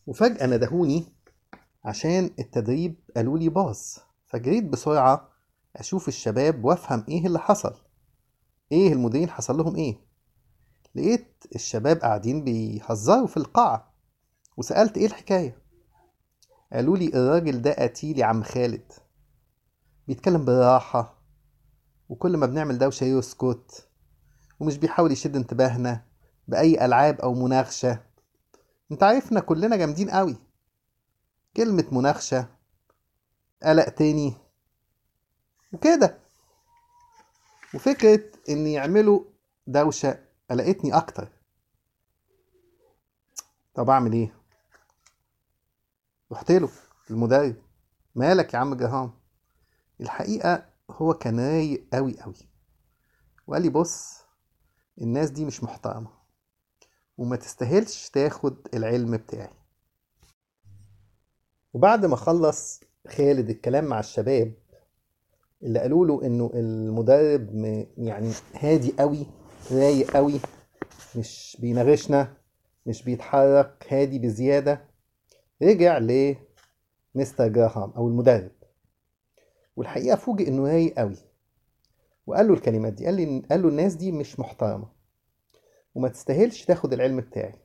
وفجأة ندهوني عشان التدريب قالوا لي باظ. فجريت بسرعة أشوف الشباب وأفهم إيه اللي حصل. إيه المديرين حصل لهم إيه؟ لقيت الشباب قاعدين بيهزروا في القاعة، وسألت إيه الحكاية. قالوا لي الراجل ده قتيل يا عم خالد، بيتكلم بالراحة، وكل ما بنعمل دوشة يسكت، ومش بيحاول يشد انتباهنا بأي ألعاب أو مناقشة. انت عارفنا كلنا جامدين قوي. كلمة مناقشة، قلق تاني وكده، وفكرة إن يعملوا دوشة قلقتني أكتر. طب أعمل إيه؟ رحت له المدرب. مالك يا عم جهام؟ الحقيقة هو كان رايق أوي أوي، وقال لي بص، الناس دي مش محترمة وما تستاهلش تاخد العلم بتاعي. وبعد ما خلص خالد الكلام مع الشباب اللي قالوا له إنه المدرب يعني هادي أوي، رايق أوي، مش بيناغشنا، مش بيتحرك، هادي بزيادة، رجع لمستر جراهام أو المدرب. والحقيقة فوجئ إنه رايق قوي، وقال له الكلمات دي. قال له الناس دي مش محترمة وما تستاهلش تاخد العلم بتاعي.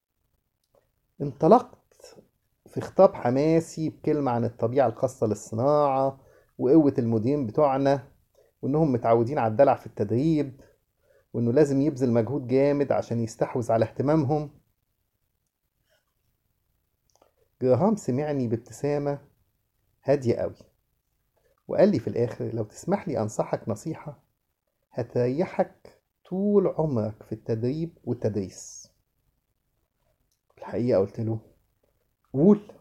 انطلقت في خطاب حماسي بكلمة عن الطبيعة الخاصة للصناعة، وقوة المديرين بتوعنا، وإنهم متعودين على الدلع في التدريب، وإنه لازم يبذل مجهود جامد عشان يستحوذ على اهتمامهم. جراهام سمعني بابتسامة هادية قوي، وقال لي في الآخر لو تسمح لي أنصحك نصيحة هتريحك طول عمرك في التدريب والتدريس. الحقيقة قلت له قول.